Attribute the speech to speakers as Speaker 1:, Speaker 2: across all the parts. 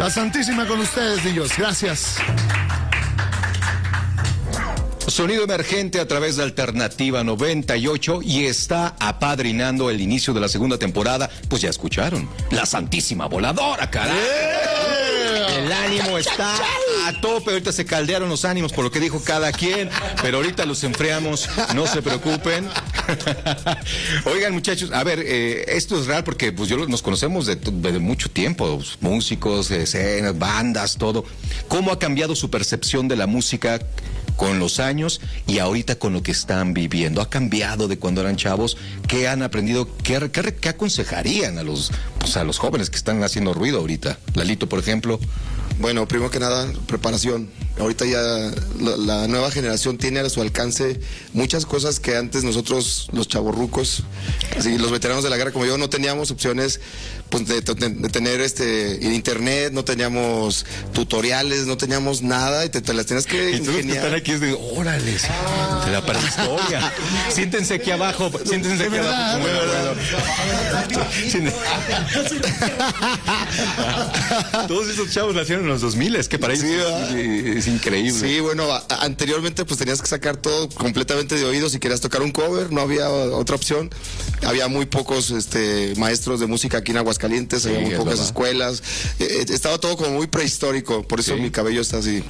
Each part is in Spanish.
Speaker 1: La Santísima con ustedes, niños. Gracias.
Speaker 2: Sonido emergente a través de Alternativa 98 y está apadrinando el inicio de la segunda temporada. Pues ya escucharon, La Santísima Voladora, caray. El ánimo está a tope, ahorita se caldearon los ánimos por lo que dijo cada quien, pero ahorita los enfriamos, no se preocupen. Oigan, muchachos, a ver, esto es real porque pues nos conocemos de mucho tiempo, músicos, escenas, bandas, todo. ¿Cómo ha cambiado su percepción de la música con los años y ahorita con lo que están viviendo? ¿Ha cambiado de cuando eran chavos? ¿Qué han aprendido? ¿Qué aconsejarían a los jóvenes que están haciendo ruido ahorita? Lalito, por ejemplo.
Speaker 3: Bueno, primero que nada, preparación. Ahorita ya la nueva generación tiene a su alcance muchas cosas que antes nosotros, los chavorrucos, así los veteranos de la guerra como yo, no teníamos opciones pues de tener internet, no teníamos tutoriales, no teníamos nada y te las tenías que
Speaker 2: ingeniar. Y todos que están aquí es de, órale, de la prehistoria. Siéntense aquí abajo, siéntense aquí abajo. Muy verdad. Todos esos chavos nacieron en los 2000, es que para ellos es increíble.
Speaker 3: Sí, bueno, anteriormente pues tenías que sacar todo completamente de oído si querías tocar un cover, no había otra opción. Había muy pocos maestros de música aquí en Aguascalientes, había muy pocas escuelas. Estaba todo como muy prehistórico, por eso mi cabello está así.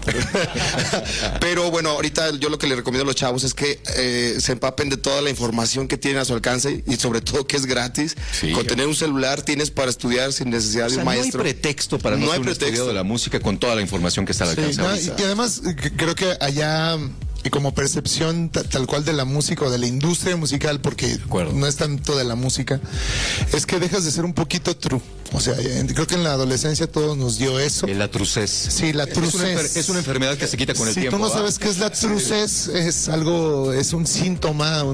Speaker 3: Pero bueno, ahorita yo lo que le recomiendo a los chavos es que se empapen de toda la información que tienen a su alcance y sobre todo que es gratis. Con tener un celular tienes para estudiar sin necesidad de un maestro.
Speaker 2: No hay pretexto para no ser un estudiado de la música con toda la información que está al alcance.
Speaker 1: Y además creo que allá, y como percepción tal cual de la música o de la industria musical, porque no es tanto de la música, es que dejas de ser un poquito true. O sea, creo que en la adolescencia todos nos dio eso.
Speaker 2: La trucez.
Speaker 1: Sí, la trucez.
Speaker 2: Es una enfermedad que se quita con el tiempo.
Speaker 1: Si tú no sabes qué es la trucez, es algo, es un síntoma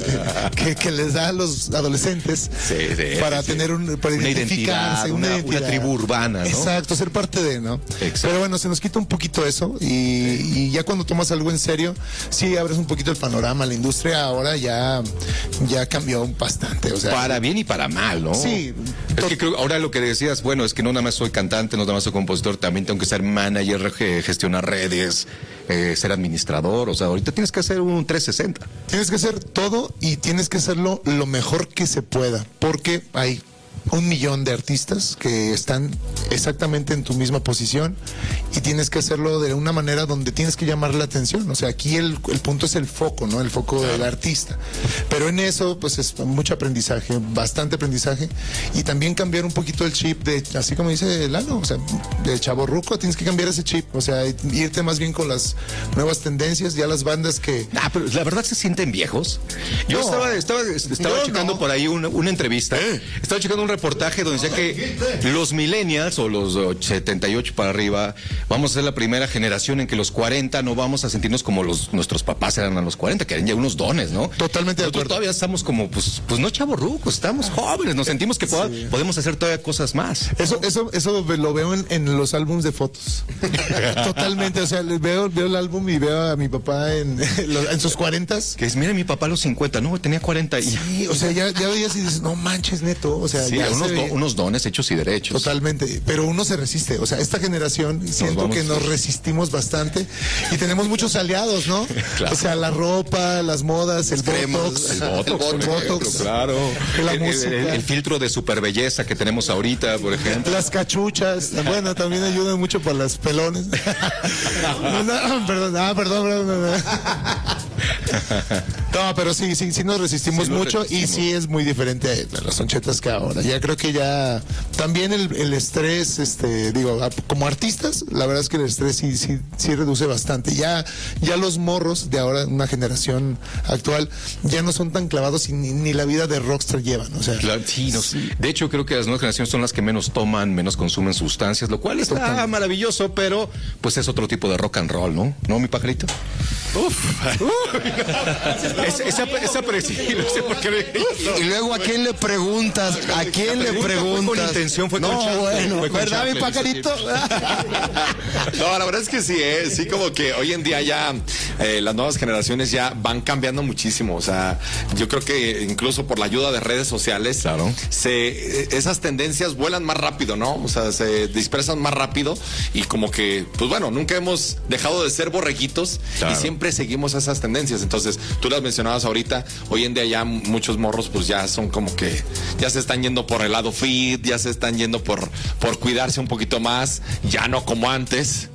Speaker 1: que les da a los adolescentes para tener para identificarse,
Speaker 2: una tribu urbana, ¿no?
Speaker 1: Exacto, ser parte de, ¿no? Exacto. Pero bueno, se nos quita un poquito eso y ya cuando tomas algo en serio, sí abres un poquito el panorama. La industria ahora ya cambió bastante. O sea,
Speaker 2: para bien y para mal, ¿no?
Speaker 1: Sí.
Speaker 2: Es que creo, ahora lo que decías, bueno, es que no nada más soy cantante, no nada más soy compositor, también tengo que ser manager, gestionar redes, ser administrador. O sea, ahorita tienes que hacer un 360.
Speaker 1: Tienes que hacer todo y tienes que hacerlo lo mejor que se pueda, porque hay 1 millón de artistas que están exactamente en tu misma posición y tienes que hacerlo de una manera donde tienes que llamar la atención. O sea, aquí el punto es el foco, ¿no? El foco del artista. Pero en eso, pues es mucho aprendizaje, bastante aprendizaje y también cambiar un poquito el chip de, así como dice Lalo, o sea, de chavorruco, tienes que cambiar ese chip, o sea, irte más bien con las nuevas tendencias, ya las bandas que...
Speaker 2: pero la verdad se sienten viejos. Yo estaba checando por ahí una entrevista, estaba checando un reportaje donde decía que los millennials o los 78 para arriba vamos a ser la primera generación en que los 40 no vamos a sentirnos como nuestros papás eran a los 40, que eran ya unos dones, ¿no?
Speaker 1: Totalmente de acuerdo.
Speaker 2: Todavía estamos como, pues no chavorrucos, estamos jóvenes, nos sentimos que podemos hacer todavía cosas más.
Speaker 1: Eso lo veo en los álbumes de fotos. Totalmente, o sea, veo el álbum y veo a mi papá en sus 40s.
Speaker 2: Que es, mira, mi papá a los 50, no, tenía 40 y...
Speaker 1: Sí, o sea, ya veías y dices, no manches, neto, o sea,
Speaker 2: sí, unos dones hechos y derechos.
Speaker 1: Totalmente, pero uno se resiste, o sea, esta generación siento que nos resistimos bastante y tenemos muchos aliados, ¿no? Claro. O sea, la ropa, las modas, el botox,
Speaker 2: claro.
Speaker 1: La música.
Speaker 2: El filtro de super belleza que tenemos ahorita, por ejemplo.
Speaker 1: Las cachuchas, bueno, también ayudan mucho para las pelones. Perdón. No, pero sí nos resistimos mucho y sí es muy diferente a las onchetas que ahora. Ya creo que ya también el estrés, como artistas, la verdad es que el estrés sí reduce bastante. Ya los morros de ahora, una generación actual, ya no son tan clavados y ni la vida de rockstar llevan, o sea.
Speaker 2: Claro, sí. De hecho, creo que las nuevas generaciones son las que menos toman, menos consumen sustancias, lo cual está maravilloso, pero pues es otro tipo de rock and roll, ¿no? ¿No, mi pajarito? Esa presión, no sé por qué.
Speaker 3: Y luego, ¿a quién le preguntas? ¿A quién le preguntas?
Speaker 2: Fue con intención, fue con
Speaker 3: No, bueno, ¿verdad, mi pajarito?
Speaker 4: No, la verdad es que sí, como que hoy en día ya las nuevas generaciones ya van cambiando muchísimo. O sea, yo creo que incluso por la ayuda de redes sociales,
Speaker 2: claro,
Speaker 4: esas tendencias vuelan más rápido, ¿no? O sea, se dispersan más rápido y como que, pues bueno, nunca hemos dejado de ser borreguitos, claro, y siempre seguimos esas tendencias. Entonces, tú las mencionabas ahorita, hoy en día ya muchos morros pues ya son como que ya se están yendo por el lado fit, ya se están yendo por cuidarse un poquito más, ya no como antes.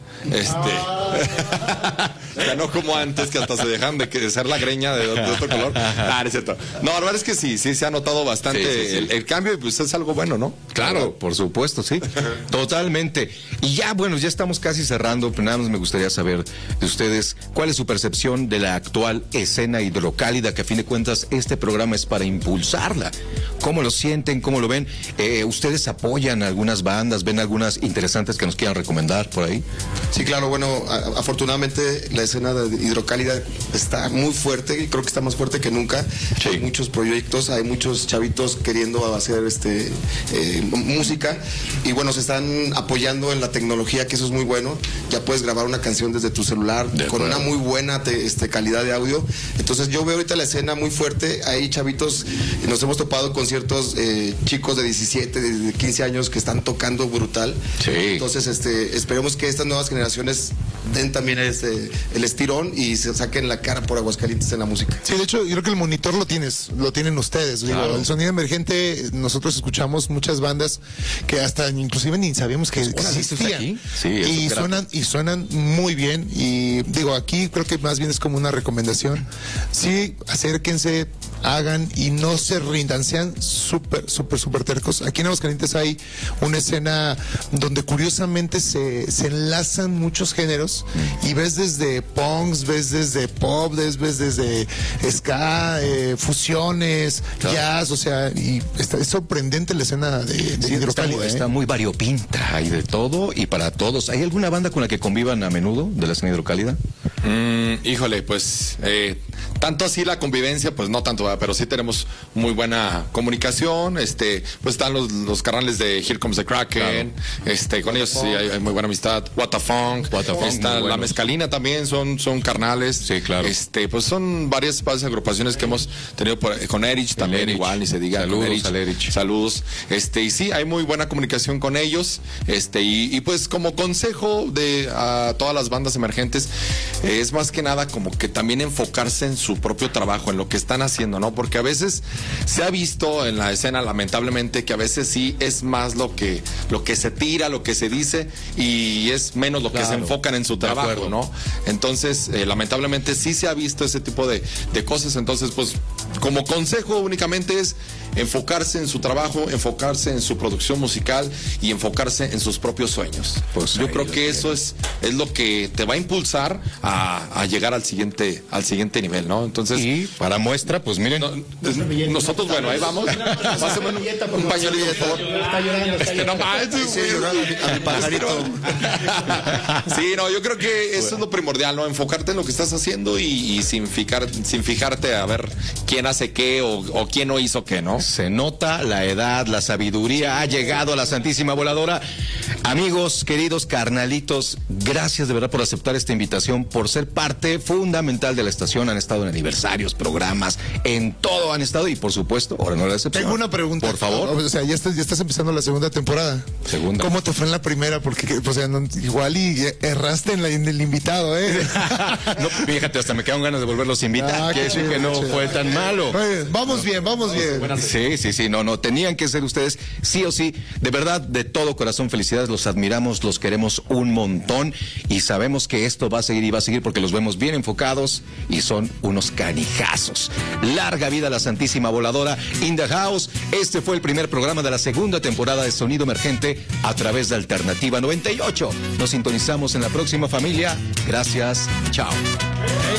Speaker 4: Ya no como antes, que hasta se dejan de ser la greña de otro color. No es cierto. No, la verdad es que sí se ha notado bastante el cambio y pues es algo bueno, ¿no?
Speaker 2: Claro, por supuesto, sí. Totalmente. Y ya, bueno, ya estamos casi cerrando, pero nada más me gustaría saber de ustedes cuál es su percepción de la actual escena hidrocálida, que a fin de cuentas este programa es para impulsarla. ¿Cómo lo sienten? ¿Cómo lo ven? ¿Ustedes apoyan algunas bandas? ¿Ven algunas interesantes que nos quieran recomendar por ahí?
Speaker 3: Sí, claro, bueno, afortunadamente la escena de hidrocálida está muy fuerte y creo que está más fuerte que nunca. Sí. Hay muchos proyectos, hay muchos chavitos queriendo hacer música y bueno, se están apoyando en la tecnología, que eso es muy bueno. Ya puedes grabar una canción desde tu celular con una muy buena calidad de audio. Entonces yo veo ahorita la escena muy fuerte. Hay chavitos, nos hemos topado con ciertos chicos de 17, de 15 años que están tocando brutal.
Speaker 2: Sí.
Speaker 3: Entonces esperemos que estas nuevas generaciones den también el estirón y se saquen la cara por Aguascalientes en la música.
Speaker 1: Sí, de hecho, yo creo que el monitor lo tienen ustedes. Claro. Digo, el sonido emergente, nosotros escuchamos muchas bandas que hasta inclusive ni sabíamos que existían. Sí, y suenan muy bien. Y digo, aquí creo que más bien es como una recomendación. Sí, acérquense, hagan y no se rindan, sean súper tercos. Aquí en Aguascalientes hay una escena donde curiosamente se enlazan muchos géneros y ves desde punks, ves desde pop, ves desde ska, fusiones, claro, jazz, o sea, y es sorprendente la escena de hidrocálida.
Speaker 2: Está muy variopinta, hay de todo y para todos. ¿Hay alguna banda con la que convivan a menudo de la escena hidrocálida?
Speaker 4: Híjole, pues tanto así la convivencia, pues no tanto, pero sí tenemos muy buena comunicación. Pues están los carnales de Here Comes the Kraken, claro, con ellos sí hay muy buena amistad. What the Funk, está la Mezcalina también, son carnales.
Speaker 2: Sí, claro.
Speaker 4: Pues son varias agrupaciones que hemos tenido con Erich también, igual ni se diga.
Speaker 2: Saludos al Erich.
Speaker 4: Saludos. Y sí, hay muy buena comunicación con ellos. Y pues como consejo a todas las bandas emergentes, es más que nada como que también enfocarse en su propio trabajo, en lo que están haciendo, ¿no? Porque a veces se ha visto en la escena, lamentablemente, que a veces sí es más lo que se tira, lo que se dice, y es menos lo que se enfocan en su trabajo, ¿no? Entonces, lamentablemente sí se ha visto ese tipo de cosas. Entonces, pues, como consejo únicamente es enfocarse en su trabajo, enfocarse en su producción musical y enfocarse en sus propios sueños. Pues yo creo que eso es lo que te va a impulsar a llegar al siguiente nivel, ¿no? Entonces,
Speaker 2: y para muestra, pues miren,
Speaker 4: nosotros, bueno, ahí vamos. Pásame un pañuelito, por favor. No manches, a mi pajarito. Sí, no, yo creo que eso es lo primordial, ¿no? Enfocarte en lo que estás haciendo y sin fijarte a ver quién hace qué o quién no hizo qué, ¿no?
Speaker 2: Se nota la edad, la sabiduría ha llegado a la Santísima Voladora. Amigos, queridos carnalitos, gracias de verdad por aceptar esta invitación, por ser parte fundamental de la estación. Han estado en aniversarios, programas, en todo han estado y por supuesto, ahora no la excepción.
Speaker 1: Tengo una pregunta.
Speaker 2: Por favor.
Speaker 1: O sea, ya estás empezando la segunda temporada.
Speaker 2: Segunda.
Speaker 1: ¿Cómo te fue en la primera? Porque, o sea, igual y erraste en el invitado, ¿eh?
Speaker 2: No, fíjate, hasta me quedan ganas de volverlos a invitar. Quiere decir que no fue tan malo.
Speaker 1: Vamos bien.
Speaker 2: Sí, no, tenían que ser ustedes, sí o sí, de verdad, de todo corazón, felicidades, los admiramos, los queremos un montón y sabemos que esto va a seguir y va a seguir porque los vemos bien enfocados y son unos canijazos. Larga vida a la Santísima Voladora in the house. Este fue el primer programa de la segunda temporada de Sonido Emergente a través de Alternativa 98. Nos sintonizamos en la próxima, familia. Gracias, chao.